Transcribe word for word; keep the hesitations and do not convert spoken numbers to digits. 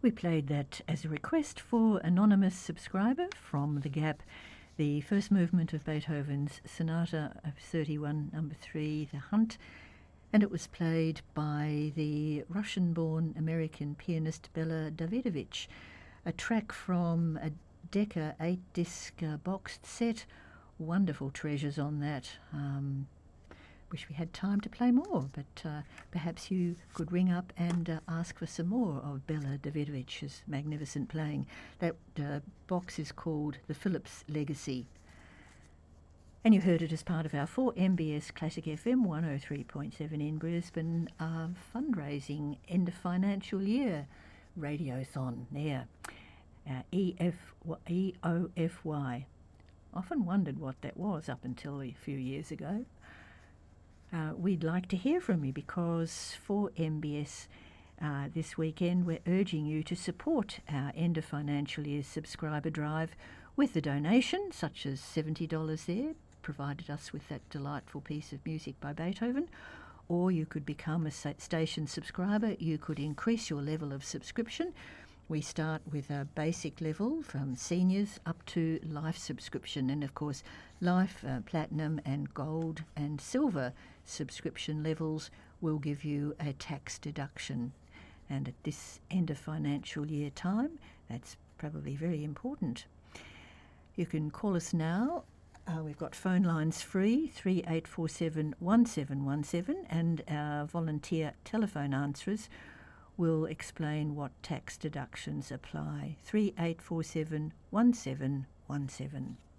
We played that as a request for anonymous subscriber from The Gap, the first movement of Beethoven's Sonata of thirty-one, number three, The Hunt, and it was played by the Russian-born American pianist Bela Davidovich, a track from a Decca eight-disc uh, boxed set. Wonderful treasures on that. Um, wish we had time to play more, but uh, perhaps you could ring up and uh, ask for some more of Bela Davidovich's magnificent playing. That uh, box is called The Phillips Legacy. And you heard it as part of our four M B S Classic F M one oh three point seven in Brisbane uh, fundraising end of financial year radiothon there. Uh, E F E O F Y. Often wondered what that was up until a few years ago. Uh, we'd like to hear from you because for M B S uh, this weekend we're urging you to support our end of financial year subscriber drive with a donation such as seventy dollars there, provided us with that delightful piece of music by Beethoven, or you could become a station subscriber. You could increase your level of subscription. We start with a basic level from seniors up to life subscription, and of course life, uh, platinum and gold and silver subscription levels will give you a tax deduction. And at this end of financial year time, that's probably very important. You can call us now. Uh, we've got phone lines free, three eight four seven, one seven one seven, and our volunteer telephone answerers will explain what tax deductions apply. three eight four seven, one seven one seven.